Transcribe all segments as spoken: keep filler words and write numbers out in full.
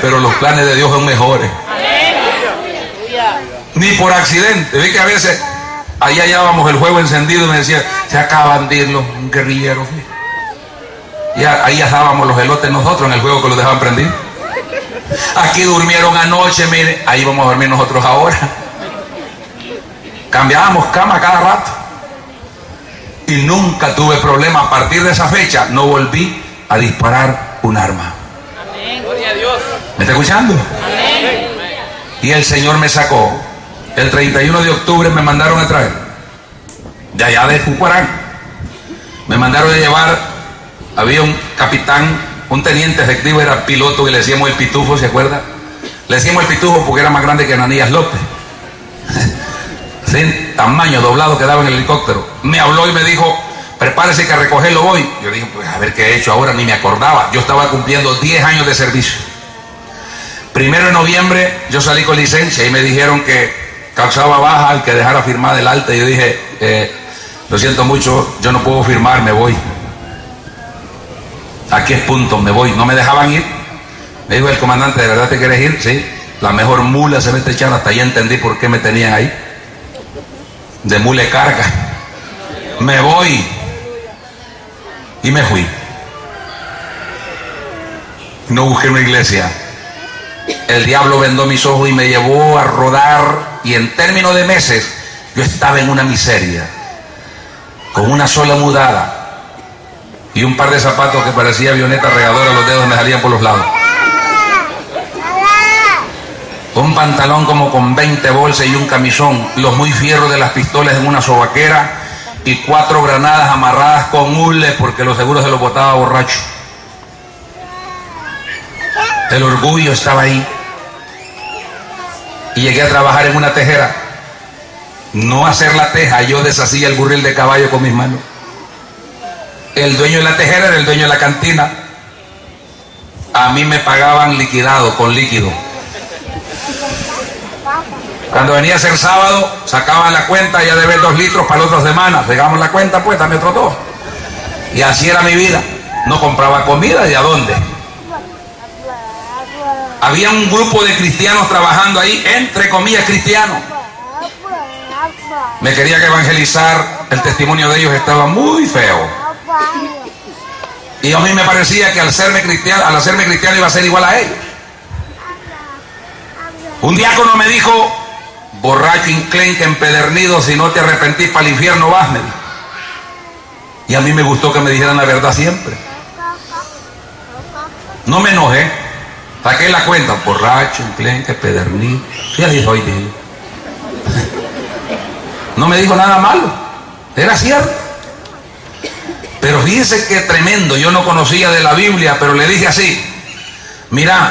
pero los planes de Dios son mejores. Ni por accidente. Vi que a veces ahí hallábamos el juego encendido y me decía, se acaban de ir los guerrilleros. Y ahí asábamos los elotes nosotros en el juego que los dejaban prendidos. Aquí durmieron anoche, mire, ahí vamos a dormir nosotros ahora. Cambiábamos cama cada rato. Y nunca tuve problema. A partir de esa fecha no volví a disparar un arma. Amén. Gloria a Dios. ¿Me está escuchando? Amén. Y el Señor me sacó. El treinta y uno de octubre me mandaron a traer de allá de Cucuarán. Me mandaron a llevar. Había un capitán, un teniente efectivo, era piloto, y le decíamos el Pitufo, ¿se acuerda? Le decíamos el Pitufo porque era más grande que Ananías López. Sí, tamaño doblado quedaba en el helicóptero. Me habló y me dijo, prepárese que a recogerlo voy. Yo dije, pues a ver qué he hecho ahora, ni me acordaba. Yo estaba cumpliendo diez años de servicio. Primero de noviembre yo salí con licencia y me dijeron que causaba baja y que dejara firmar el alta. Y yo dije, eh, lo siento mucho, yo no puedo firmar, me voy. Aquí es punto, me voy. No me dejaban ir. Me dijo el comandante, ¿de verdad te quieres ir? Sí. La mejor mula se me está echando. Hasta ahí entendí por qué me tenían ahí. De mule carga. Me voy. Y me fui. No busqué una iglesia. El diablo vendó mis ojos y me llevó a rodar. Y en términos de meses yo estaba en una miseria. Con una sola mudada y un par de zapatos que parecía avioneta regadora, los dedos me salían por los lados. Un pantalón como con veinte bolsas y un camisón, los muy fierros de las pistolas en una sobaquera y cuatro granadas amarradas con hules porque los seguros se los botaba borracho. El orgullo estaba ahí. Y llegué a trabajar en una tejera. No hacer la teja, yo deshacía el burril de caballo con mis manos. El dueño de la tejera era el dueño de la cantina. A mí me pagaban liquidado, con líquido. Cuando venía a ser sábado, sacaban la cuenta, ya debe dos litros para la otra semana. Llegamos la cuenta, pues, dame otro dos. Y así era mi vida. No compraba comida, ¿y a dónde? Había un grupo de cristianos trabajando ahí, entre comillas cristianos. Me quería que evangelizar, el testimonio de ellos estaba muy feo. Y a mí me parecía que al serme cristiano, al hacerme cristiano iba a ser igual a ellos. Un diácono me dijo, borracho, inclenque, empedernido, si no te arrepentís para el infierno vas, me dijo. Y a mí me gustó que me dijeran la verdad siempre. No me enojé, saqué la cuenta, borracho, inclenque, empedernido. Sí, así soy, dije. No me dijo nada malo, era cierto. Pero fíjense qué tremendo, yo no conocía de la Biblia, pero le dije así, mira,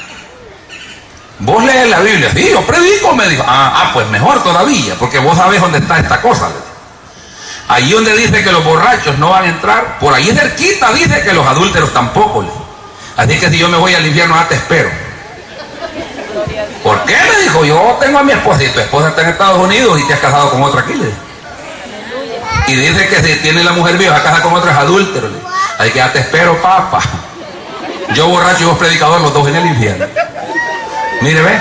vos lees la Biblia. Sí, yo predico, me dijo. Ah, ah, pues mejor todavía, porque vos sabés dónde está esta cosa. Ahí donde dice que los borrachos no van a entrar, por ahí cerquita dice que los adúlteros tampoco. Así que si yo me voy al infierno, ah, te espero. ¿Por qué? Me dijo, yo tengo a mi esposa y tu esposa está en Estados Unidos y te has casado con otra aquí. Le dije. Y dice que si tiene la mujer viva, casa con otros adúlteros. Hay que, ah, te espero, papá. Yo borracho y vos predicador, los dos en el infierno. Mire, ve.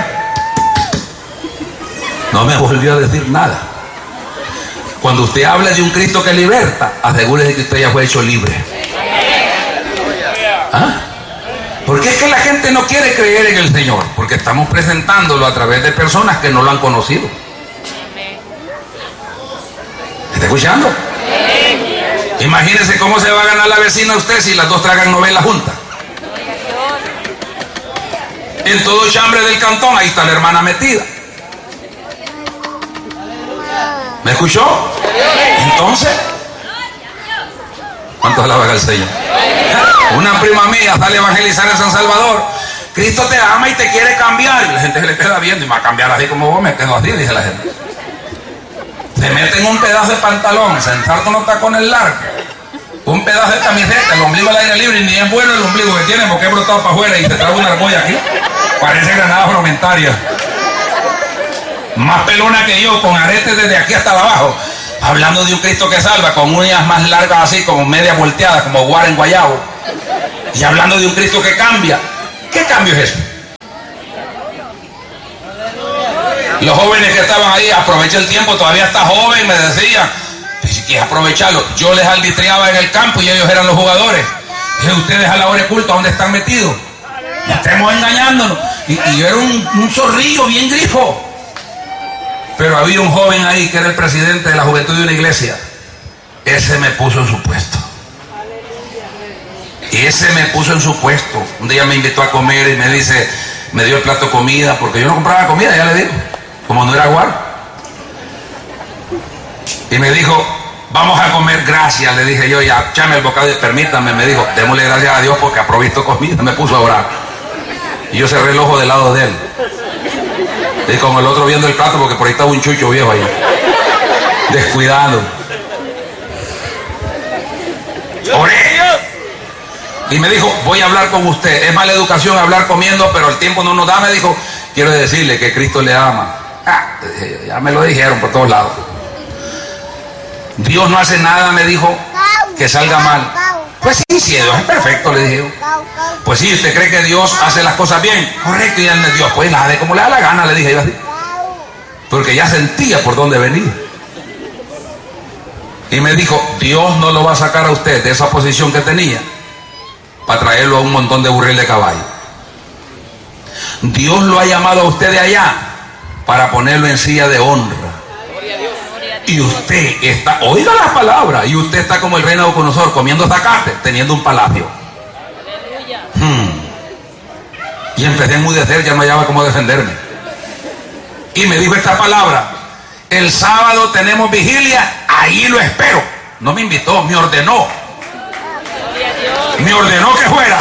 No me volvió a decir nada. Cuando usted habla de un Cristo que liberta, asegúrese que usted ya fue hecho libre. ¿Ah? Porque es que la gente no quiere creer en el Señor, porque estamos presentándolo a través de personas que no lo han conocido. ¿Me está escuchando? Imagínese cómo se va a ganar la vecina a usted si las dos tragan novela juntas. En todo chambre del cantón, ahí está la hermana metida. ¿Me escuchó? Entonces, ¿cuántos alaban al Señor? Una prima mía sale a evangelizar en San Salvador. Cristo te ama y te quiere cambiar. Y la gente se le queda viendo y me va a cambiar así como vos, me quedo así, dice la gente. Se meten un pedazo de pantalón, se ensartan unos tacones largos, un pedazo de camiseta, el ombligo al aire libre, y ni es bueno el ombligo que tiene porque he brotado para afuera y se trae una argolla aquí. Parece granada fragmentaria. Más pelona que yo, con aretes desde aquí hasta abajo. Hablando de un Cristo que salva, con uñas más largas así, como media volteada, como guara en guayabo. Y hablando de un Cristo que cambia. ¿Qué cambio es eso? Los jóvenes que estaban ahí, aprovecha el tiempo, todavía está joven, me decían. Si quieres aprovecharlo, yo les arbitreaba en el campo y ellos eran los jugadores. Dije, ustedes a la hora de culto, ¿dónde están metidos? No estemos engañándonos. Y, y yo era un, un zorrillo bien grifo. Pero había un joven ahí que era el presidente de la juventud de una iglesia. Ese me puso en su puesto. Ese me puso en su puesto. Un día me invitó a comer y me dice, me dio el plato de comida, porque yo no compraba comida, ya le digo, como no era guardo. Y me dijo, vamos a comer, gracias. Le dije yo, ya, echame el bocado y permítame. Me dijo, démosle gracias a Dios porque ha provisto comida. Me puso a orar. Y yo cerré el ojo del lado de él. Y con el otro viendo el plato, porque por ahí estaba un chucho viejo ahí, descuidado. Oré. Y me dijo, voy a hablar con usted. Es mala educación hablar comiendo, pero el tiempo no nos da. Me dijo, quiero decirle que Cristo le ama. Ah, ya me lo dijeron por todos lados. Dios no hace nada, me dijo, que salga mal. Pues sí, sí, Dios es perfecto, le dije. Pues sí, ¿usted cree que Dios hace las cosas bien? Correcto, y él me Dios, pues la hace como le da la gana, le dije yo así. Porque ya sentía por dónde venía. Y me dijo, Dios no lo va a sacar a usted de esa posición que tenía para traerlo a un montón de burril de caballo. Dios lo ha llamado a usted de allá para ponerlo en silla de honra. Y usted está, oiga las palabras, y usted está como el rey Nabucodonosor comiendo zacate, teniendo un palacio. Hmm. Y empecé a enmudecer, ya no hallaba cómo defenderme. Y me dijo esta palabra, el sábado tenemos vigilia, ahí lo espero. No me invitó, me ordenó. Me ordenó que fuera.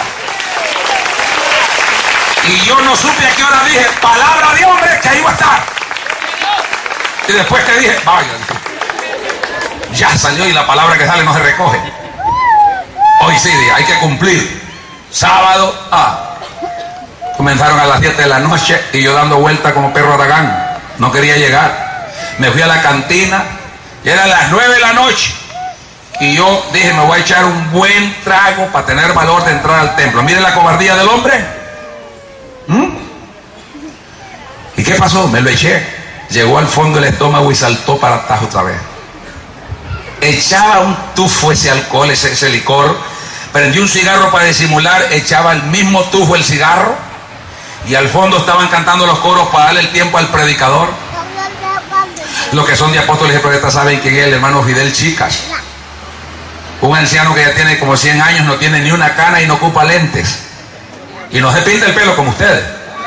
Y yo no supe a qué hora dije, palabra de hombre, que ahí va a estar. Y después que dije, vaya, ya salió y la palabra que sale no se recoge. Hoy sí, hay que cumplir. Sábado, ah, comenzaron a las siete de la noche y yo dando vuelta como perro aragán. No quería llegar. Me fui a la cantina y eran las nueve de la noche. Y yo dije, me voy a echar un buen trago para tener valor de entrar al templo. Miren la cobardía del hombre. ¿Mm? ¿Y qué pasó? Me lo eché. Llegó al fondo del estómago y saltó para atrás otra vez. Echaba un tufo ese alcohol, ese, ese licor. Prendí un cigarro para disimular, echaba el mismo tufo el cigarro. Y al fondo estaban cantando los coros para darle el tiempo al predicador. Los que son de apóstoles y profetas saben quién es el hermano Fidel Chicas. Un anciano que ya tiene como cien años, no tiene ni una cana y no ocupa lentes. Y no se pinta el pelo como ustedes.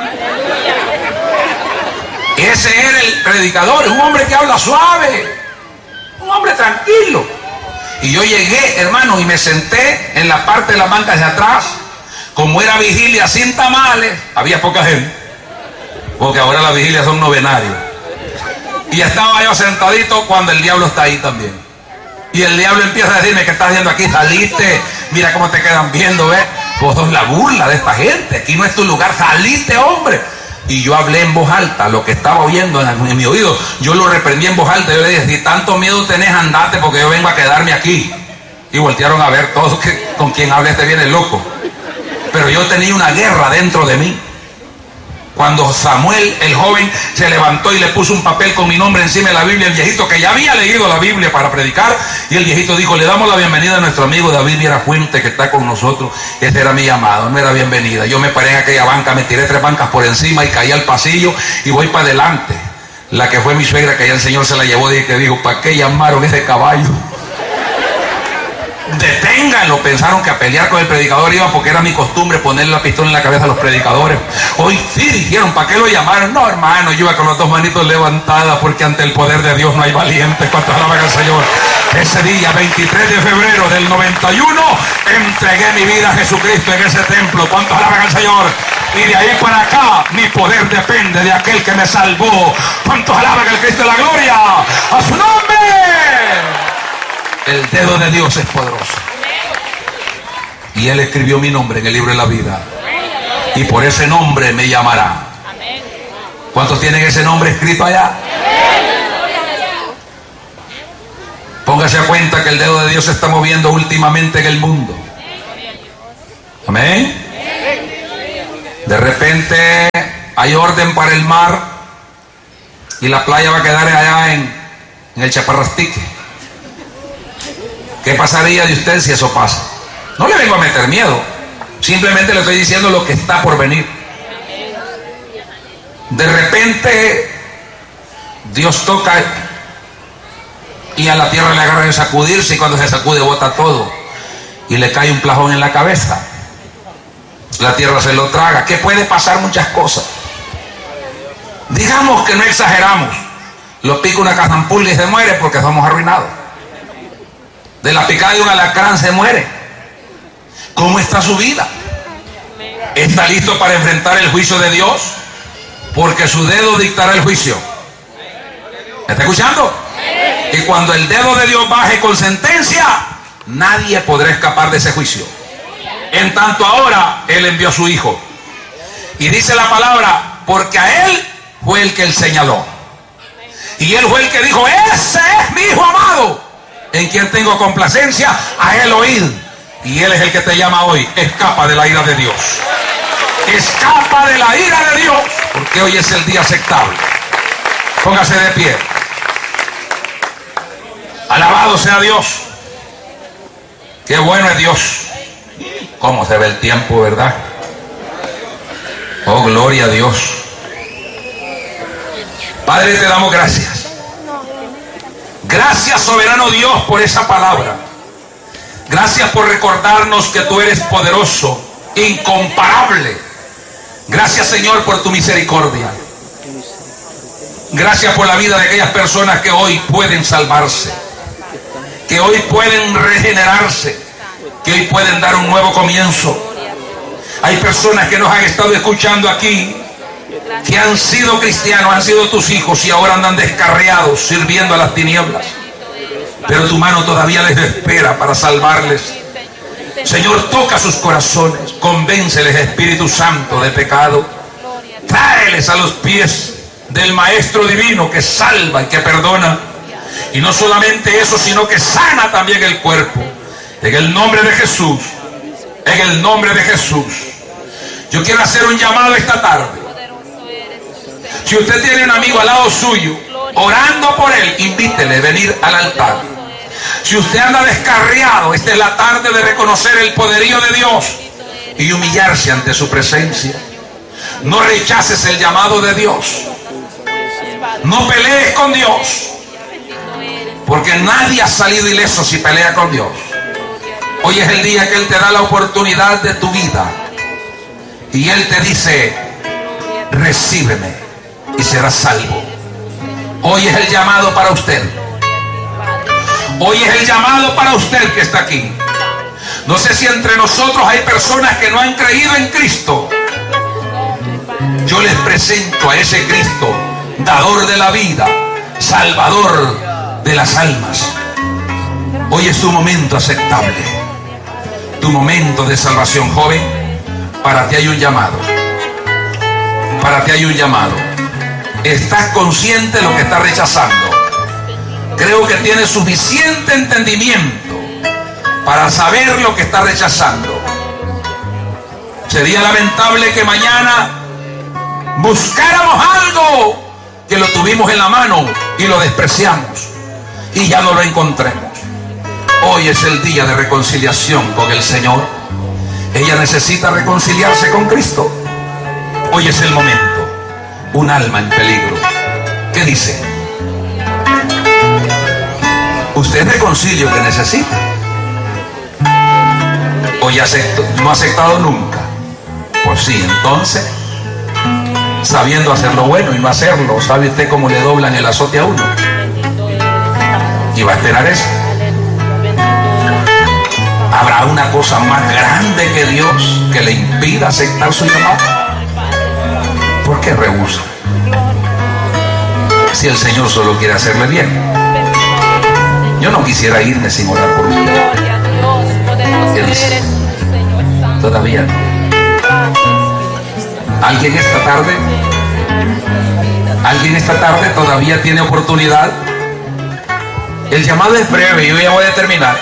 Ese era el predicador, un hombre que habla suave, un hombre tranquilo. Y yo llegué, hermano, y me senté en la parte de la banca de atrás. Como era vigilia sin tamales, había poca gente, porque ahora las vigilias son novenarios. Y estaba yo sentadito cuando el diablo está ahí también. Y el diablo empieza a decirme, ¿qué estás haciendo aquí? Saliste, mira cómo te quedan viendo, ¿ves? Vos sos la burla de esta gente, aquí no es tu lugar, saliste, hombre. Y yo hablé en voz alta, lo que estaba oyendo en, en mi oído, yo lo reprendí en voz alta. Yo le dije, si tanto miedo tenés, andate, porque yo vengo a quedarme aquí. Y voltearon a ver todos, que con quien habla este viene loco. Pero yo tenía una guerra dentro de mí. Cuando Samuel, el joven, se levantó y le puso un papel con mi nombre encima de la Biblia, el viejito que ya había leído la Biblia para predicar, y el viejito dijo, le damos la bienvenida a nuestro amigo David Viera Fuente, que está con nosotros. Ese era mi llamado, no era bienvenida. Yo me paré en aquella banca, me tiré tres bancas por encima y caí al pasillo y voy para adelante. La que fue mi suegra, que ya el Señor se la llevó, y que dijo, ¿para qué llamaron ese caballo? Deténganlo. Pensaron que a pelear con el predicador iba, porque era mi costumbre ponerle la pistola en la cabeza a los predicadores. Hoy sí dijeron, ¿para qué lo llamaron? No, hermano, yo iba con las dos manitos levantadas, porque ante el poder de Dios no hay valientes. ¿Cuántos alaban al Señor? Ese día, veintitrés de febrero del noventa y uno, entregué mi vida a Jesucristo en ese templo. ¿Cuántos alaban al Señor? Y de ahí para acá, mi poder depende de aquel que me salvó. ¿Cuántos alaban al Cristo de la gloria? ¡A su nombre! El dedo de Dios es poderoso. Y Él escribió mi nombre en el libro de la vida. Y por ese nombre me llamará. ¿Cuántos tienen ese nombre escrito allá? Póngase a cuenta que el dedo de Dios se está moviendo últimamente en el mundo. Amén. De repente hay orden para el mar. y la playa va a quedar allá en, en el Chaparrastique. ¿Qué pasaría de usted si eso pasa? No le vengo a meter miedo, simplemente le estoy diciendo lo que está por venir. De repente Dios toca y a la tierra le agarra de sacudirse, y cuando se sacude bota todo y le cae un plajón en la cabeza. La tierra se lo traga. ¿Qué puede pasar? Muchas cosas. Digamos que no exageramos, lo pica una cazampulga y se muere porque somos arruinados. De la picada de un alacrán se muere. ¿Cómo está su vida? ¿Está listo para enfrentar el juicio de Dios? Porque su dedo dictará el juicio. ¿Me está escuchando? Y cuando el dedo de Dios baje con sentencia, nadie podrá escapar de ese juicio. En tanto ahora Él envió a su Hijo, y dice la palabra, porque a Él fue el que Él señaló, y Él fue el que dijo: ese es mi Hijo amado, en quien tengo complacencia, a Él oíd. Y Él es el que te llama hoy. Escapa de la ira de Dios. Escapa de la ira de Dios, porque hoy es el día aceptable. Póngase de pie. Alabado sea Dios. Qué bueno es Dios. Cómo se ve el tiempo, ¿verdad? Oh, gloria a Dios. Padre, te damos gracias. Gracias, soberano Dios, por esa palabra. Gracias por recordarnos que tú eres poderoso, incomparable. Gracias, Señor, por tu misericordia. Gracias por la vida de aquellas personas que hoy pueden salvarse, que hoy pueden regenerarse, que hoy pueden dar un nuevo comienzo. Hay personas que nos han estado escuchando aquí, que han sido cristianos, han sido tus hijos, y ahora andan descarriados sirviendo a las tinieblas, pero tu mano todavía les espera para salvarles. Señor, toca sus corazones, convénceles, Espíritu Santo, de pecado. Tráeles a los pies del Maestro Divino, que salva y que perdona. Y no solamente eso, sino que sana también el cuerpo. En el nombre de Jesús, en el nombre de Jesús, yo quiero hacer un llamado esta tarde. Si usted tiene un amigo al lado suyo, orando por él, invítele a venir al altar. Si usted anda descarriado, esta es la tarde de reconocer el poderío de Dios y humillarse ante su presencia. No rechaces el llamado de Dios. No pelees con Dios, porque nadie ha salido ileso si pelea con Dios. Hoy es el día que Él te da la oportunidad de tu vida, y Él te dice: recíbeme y serás salvo. Hoy es el llamado para usted. Hoy es el llamado para usted que está aquí. No sé si entre nosotros hay personas que no han creído en Cristo. Yo les presento a ese Cristo, dador de la vida, salvador de las almas. Hoy es tu momento aceptable, tu momento de salvación, joven. Para ti hay un llamado. Para ti hay un llamado. ¿Estás consciente de lo que estás rechazando? Creo que tienes suficiente entendimiento para saber lo que estás rechazando. Sería lamentable que mañana buscáramos algo que lo tuvimos en la mano y lo despreciamos y ya no lo encontremos. Hoy es el día de reconciliación con el Señor. Ella necesita reconciliarse con Cristo. Hoy es el momento. Un alma en peligro. ¿Qué dice? ¿Usted es reconcilio que necesita? ¿O ya aceptó, no ha aceptado nunca? Pues sí, entonces, sabiendo hacer lo bueno y no hacerlo, ¿sabe usted cómo le doblan el azote a uno? Y va a esperar eso. ¿Habrá una cosa más grande que Dios que le impida aceptar su llamado? ¿Por qué rehúsa? Si el Señor solo quiere hacerle bien. Yo no quisiera irme sin orar por usted. ¿Qué dice? Todavía no. ¿Alguien esta tarde? ¿Alguien esta tarde todavía tiene oportunidad? El llamado es breve, yo ya voy a terminar.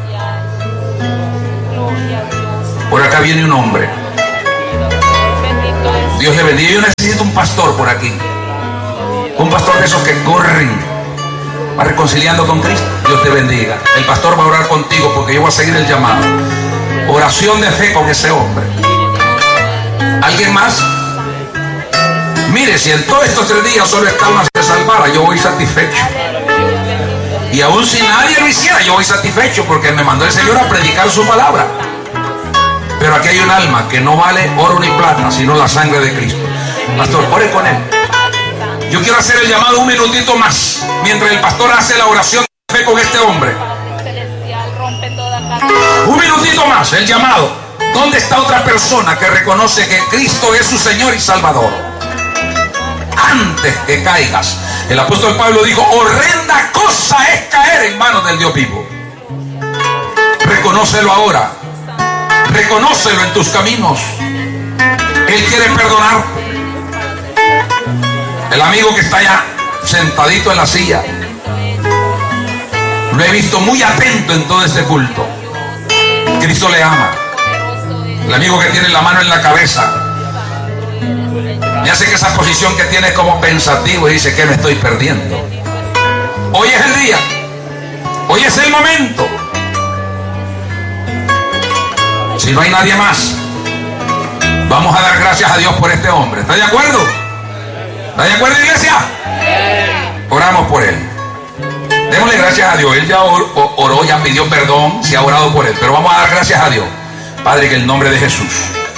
Por acá viene un hombre. Dios le bendiga. Yo necesito un pastor por aquí. Un pastor de esos que corren, va reconciliando con Cristo. Dios te bendiga. El pastor va a orar contigo porque yo voy a seguir el llamado. Oración de fe con ese hombre. ¿Alguien más? Mire, si en todos estos tres días solo esta alma se salvara, yo voy satisfecho. Y aún si nadie lo hiciera, yo voy satisfecho porque me mandó el Señor a predicar su palabra. Pero aquí hay un alma que no vale oro ni plata, sino la sangre de Cristo. Pastor, ore con él. Yo quiero hacer el llamado un minutito más, mientras el pastor hace la oración de fe con este hombre. Un minutito más, el llamado. ¿Dónde está otra persona que reconoce que Cristo es su Señor y Salvador? Antes que caigas. El apóstol Pablo dijo, horrenda cosa es caer en manos del Dios vivo. Reconócelo ahora. Reconócelo en tus caminos. Él quiere perdonar. El amigo que está allá sentadito en la silla, lo he visto muy atento en todo este culto. Cristo le ama. El amigo que tiene la mano en la cabeza, me hace que esa posición que tiene como pensativo y dice, ¿qué me estoy perdiendo? Hoy es el día. Hoy es el momento. Si no hay nadie más, vamos a dar gracias a Dios por este hombre. ¿Está de acuerdo? ¿Está de acuerdo, iglesia? Oramos por él. Démosle gracias a Dios. Él ya oró, ya pidió perdón, se ha orado por él. Pero vamos a dar gracias a Dios. Padre, en el nombre de Jesús.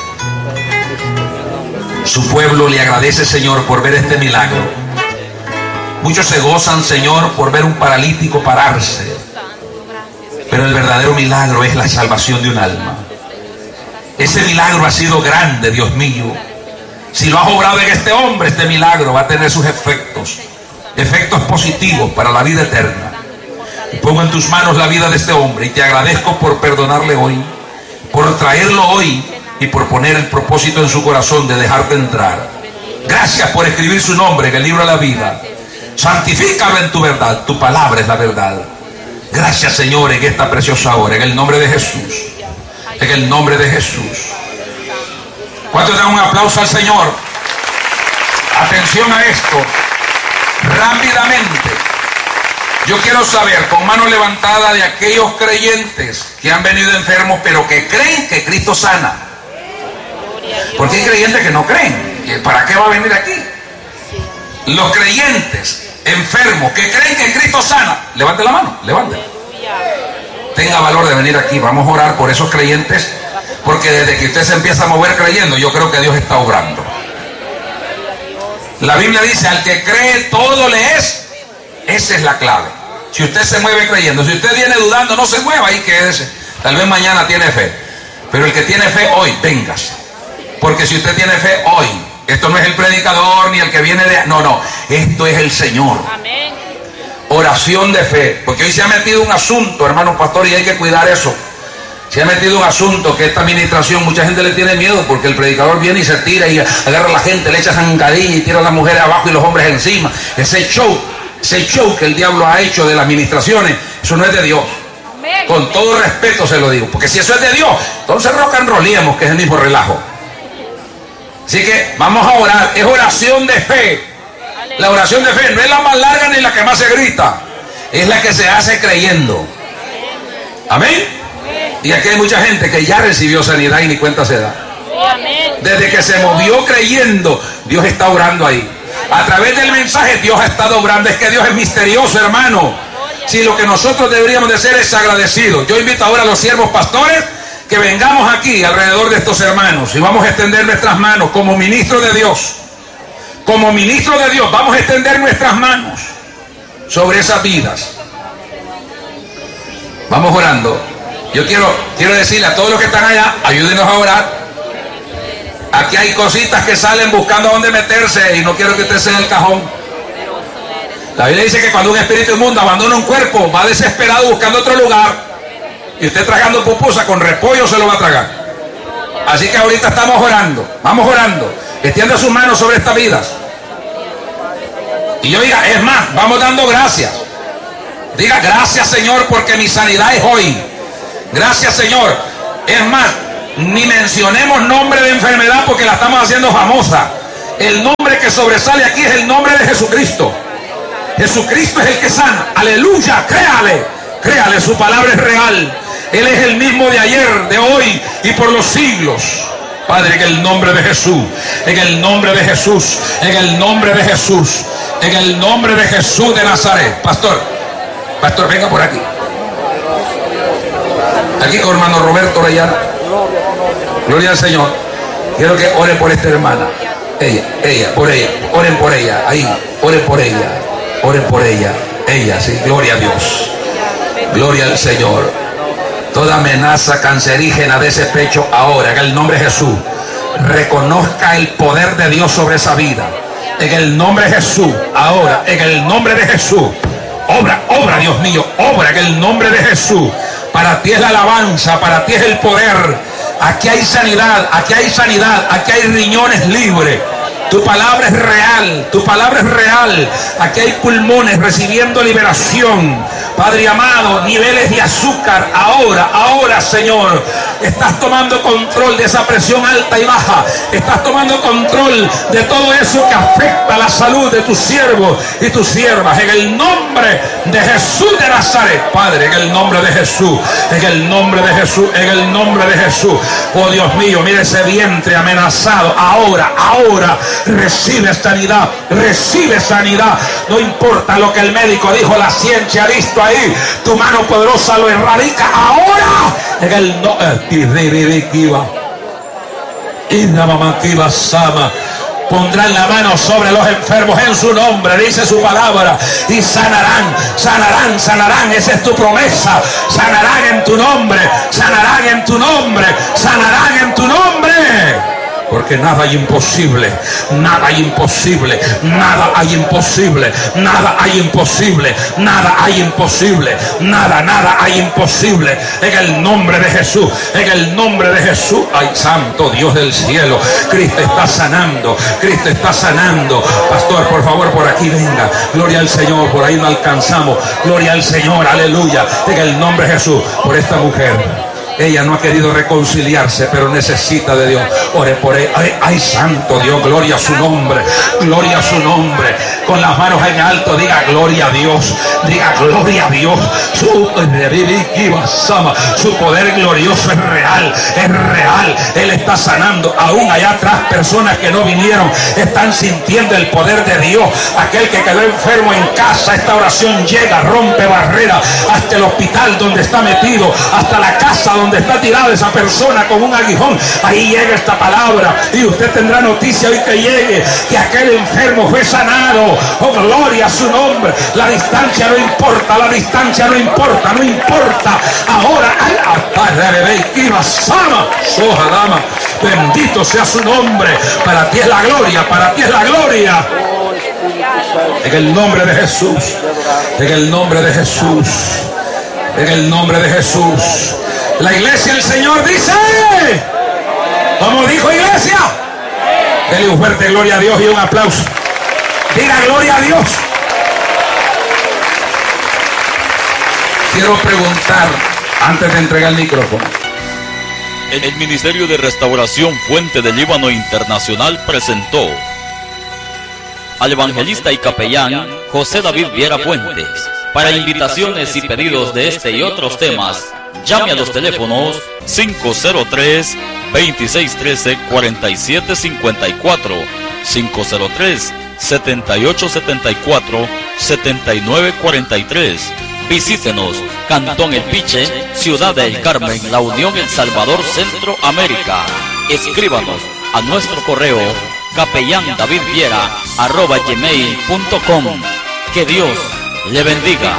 Su pueblo le agradece, Señor, por ver este milagro. Muchos se gozan, Señor, por ver un paralítico pararse. Pero el verdadero milagro es la salvación de un alma. Ese milagro ha sido grande, Dios mío. Si lo has obrado en este hombre, este milagro va a tener sus efectos. Efectos positivos para la vida eterna. Y pongo en tus manos la vida de este hombre y te agradezco por perdonarle hoy, por traerlo hoy y por poner el propósito en su corazón de dejarte entrar. Gracias por escribir su nombre en el libro de la vida. Santifícalo en tu verdad. Tu palabra es la verdad. Gracias, Señor, en esta preciosa hora, en el nombre de Jesús. En el nombre de Jesús. ¿Cuántos dan un aplauso al Señor? Atención a esto. Rápidamente. Yo quiero saber, con mano levantada, de aquellos creyentes que han venido enfermos, pero que creen que Cristo sana. Porque hay creyentes que no creen. ¿Para qué va a venir aquí? Los creyentes enfermos que creen que Cristo sana, levante la mano, levante. Tenga valor de venir aquí. Vamos a orar por esos creyentes, porque desde que usted se empieza a mover creyendo, yo creo que Dios está obrando. La Biblia dice, al que cree todo le es. Esa es la clave. Si usted se mueve creyendo, si usted viene dudando, no se mueva, ahí quédese. Tal vez mañana tiene fe, pero el que tiene fe hoy, véngase. Porque si usted tiene fe hoy, esto no es el predicador ni el que viene de... No, no, esto es el Señor. Amén. Oración de fe, porque hoy se ha metido un asunto, hermano pastor, y hay que cuidar eso. Se ha metido un asunto que esta administración, mucha gente le tiene miedo, porque el predicador viene y se tira y agarra a la gente, le echa zancadilla y tira a las mujeres abajo y los hombres encima. Ese show, ese show que el diablo ha hecho de las administraciones, eso no es de Dios. Con todo respeto se lo digo, porque si eso es de Dios, entonces rock and rollíamos, que es el mismo relajo. Así que vamos a orar, es oración de fe. La oración de fe no es la más larga ni la que más se grita, es la que se hace creyendo. Amén. Y aquí hay mucha gente que ya recibió sanidad y ni cuenta se da. Desde que se movió creyendo, Dios está obrando ahí. A través del mensaje Dios ha estado obrando. Es que Dios es misterioso, hermano. Si lo que nosotros deberíamos de ser es agradecidos. Yo invito ahora a los siervos pastores que vengamos aquí alrededor de estos hermanos y vamos a extender nuestras manos como ministros de Dios. Como ministros de Dios vamos a extender nuestras manos sobre esas vidas. Vamos orando. Yo quiero, quiero decirle a todos los que están allá, ayúdenos a orar. Aquí hay cositas que salen buscando a dónde meterse y no quiero que usted sea el cajón. La Biblia dice que cuando un espíritu inmundo abandona un cuerpo, va desesperado buscando otro lugar. Y usted tragando pupusa con repollo se lo va a tragar. Así que ahorita estamos orando, vamos orando. Extienda sus manos sobre estas vidas. Y yo diga, es más, vamos dando gracias. Diga, gracias Señor porque mi sanidad es hoy. Gracias Señor. Es más, ni mencionemos nombre de enfermedad porque la estamos haciendo famosa. El nombre que que sobresale aquí es el nombre de Jesucristo. Jesucristo es el que sana. Aleluya, créale, créale, su palabra es real. Él es el mismo de ayer, de hoy y por los siglos. Padre, en el nombre de Jesús, en el nombre de Jesús, en el nombre de Jesús, en el nombre de Jesús de Nazaret. Pastor, pastor, venga por aquí. Aquí con hermano Roberto Orellana. Gloria al Señor. Quiero que oren por esta hermana. Ella, ella, por ella. Oren por ella. Ahí, oren por ella. Oren por ella. Ella, sí. Gloria a Dios. Gloria al Señor. Toda amenaza cancerígena de ese pecho ahora, en el nombre de Jesús, reconozca el poder de Dios sobre esa vida. En el nombre de Jesús, ahora, en el nombre de Jesús. Obra, obra, Dios mío, obra en el nombre de Jesús. Para ti es la alabanza, para ti es el poder. Aquí hay sanidad, aquí hay sanidad, aquí hay riñones libres. Tu palabra es real, tu palabra es real. Aquí hay pulmones recibiendo liberación. Padre amado, niveles de azúcar, ahora, ahora, Señor, estás tomando control de esa presión alta y baja. Estás tomando control de todo eso que afecta la salud de tus siervos y tus siervas. En el nombre de Jesús de Nazaret, Padre, en el nombre de Jesús, en el nombre de Jesús, en el nombre de Jesús. Oh Dios mío, mire ese vientre amenazado. Ahora, ahora, recibe sanidad, recibe sanidad. No importa lo que el médico dijo, la ciencia ha visto ahí, tu mano poderosa lo erradica ahora en el nombre. Pondrán la mano sobre los enfermos en su nombre, dice su palabra, y sanarán, sanarán, sanarán. Esa es tu promesa. Sanarán en tu nombre, sanarán en tu nombre, sanarán en tu nombre. Porque nada hay imposible, nada hay imposible, nada hay imposible, nada hay imposible, nada hay imposible, nada, nada hay imposible. En el nombre de Jesús, en el nombre de Jesús. Ay, santo Dios del cielo, Cristo está sanando, Cristo está sanando. Pastor, por favor, por aquí venga. Gloria al Señor, por ahí no alcanzamos. Gloria al Señor, aleluya. En el nombre de Jesús, por esta mujer. Ella no ha querido reconciliarse, pero necesita de Dios. Ore por ella. Ay, ay, santo Dios, gloria a su nombre. Gloria a su nombre. Con las manos en alto, diga gloria a Dios. Diga gloria a Dios. Su, su poder glorioso es real. Es real. Él está sanando. Aún allá atrás, personas que no vinieron están sintiendo el poder de Dios. Aquel que quedó enfermo en casa, esta oración llega, rompe barreras hasta el hospital donde está metido, hasta la casa donde donde está tirada esa persona con un aguijón. Ahí llega esta palabra y usted tendrá noticia hoy que llegue que aquel enfermo fue sanado. Oh, gloria a su nombre. La distancia no importa, la distancia no importa, no importa. Ahora, bendito sea su nombre. Para ti es la gloria, para ti es la gloria. En el nombre de Jesús, en el nombre de Jesús, en el nombre de Jesús. La iglesia del Señor dice, como dijo iglesia, denle un fuerte gloria a Dios y un aplauso. Diga gloria a Dios. Quiero preguntar, antes de entregar el micrófono. El Ministerio de Restauración Fuente del Líbano Internacional presentó al evangelista y capellán José David Viera Fuentes. Para invitaciones y pedidos de este y otros temas, llame a los teléfonos cinco cero tres, veintiséis trece, cuarenta y siete cincuenta y cuatro, cinco cero tres, setenta y ocho setenta y cuatro, setenta y nueve cuarenta y tres. Visítenos, Cantón El Piche, Ciudad del Carmen, La Unión, El Salvador, Centroamérica. Escríbanos a nuestro correo capellán david viera arroba gmail punto com. Que Dios le bendiga.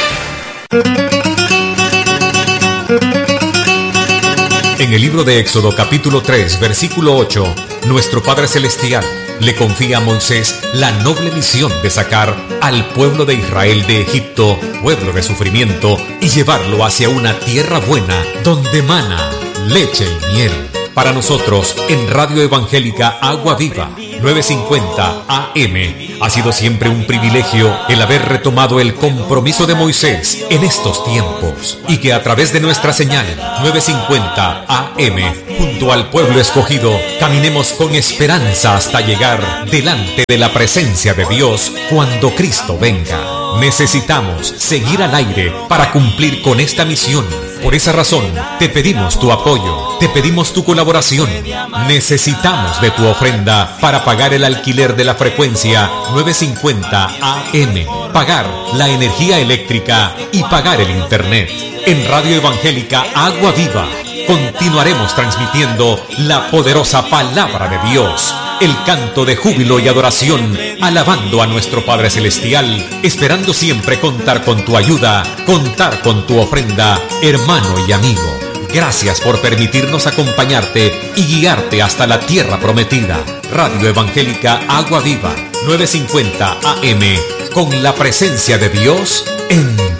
En el libro de Éxodo capítulo tres, versículo ocho, nuestro Padre Celestial le confía a Moisés la noble misión de sacar al pueblo de Israel de Egipto, pueblo de sufrimiento, y llevarlo hacia una tierra buena donde mana leche y miel. Para nosotros, en Radio Evangélica Agua Viva, novecientos cincuenta A M. Ha sido siempre un privilegio el haber retomado el compromiso de Moisés en estos tiempos y que a través de nuestra señal novecientos cincuenta A M, junto al pueblo escogido, caminemos con esperanza hasta llegar delante de la presencia de Dios cuando Cristo venga. Necesitamos seguir al aire para cumplir con esta misión. Por esa razón, te pedimos tu apoyo, te pedimos tu colaboración. Necesitamos de tu ofrenda para pagar el alquiler de la frecuencia novecientos cincuenta A M, pagar la energía eléctrica y pagar el internet. En Radio Evangélica Agua Viva continuaremos transmitiendo la poderosa palabra de Dios, el canto de júbilo y adoración, alabando a nuestro Padre Celestial, esperando siempre contar con tu ayuda, contar con tu ofrenda, hermano y amigo. Gracias por permitirnos acompañarte y guiarte hasta la tierra prometida. Radio Evangélica Agua Viva, novecientos cincuenta A M, con la presencia de Dios en